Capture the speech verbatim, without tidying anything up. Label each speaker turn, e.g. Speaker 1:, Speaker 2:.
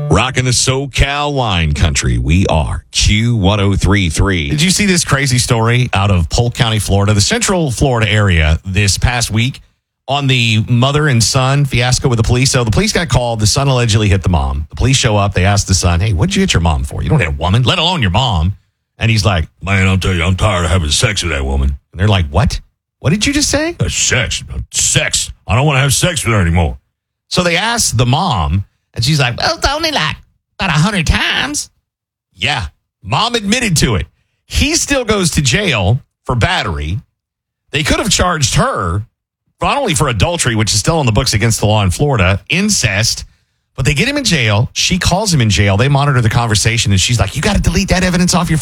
Speaker 1: Rocking the SoCal wine country. We are Q ten thirty-three.
Speaker 2: Did you see this crazy story out of Polk County, Florida, the Central Florida area this past week on the mother and son fiasco with the police? So the police got called. The son allegedly hit the mom. The police show up. They ask the son, hey, what'd you hit your mom for? You don't hit a woman, let alone your mom. And he's like, man, I'll tell you, I'm tired of having sex with that woman. And they're like, what? What did you just say?
Speaker 1: That's sex. Sex. I don't want to have sex with her anymore.
Speaker 2: So they asked the mom, and she's like, well, it's only like about a hundred times. Yeah. Mom admitted to it. He still goes to jail for battery. They could have charged her not only for adultery, which is still on the books against the law in Florida, incest, but they get him in jail. She calls him in jail. They monitor the conversation, and she's like, you got to delete that evidence off your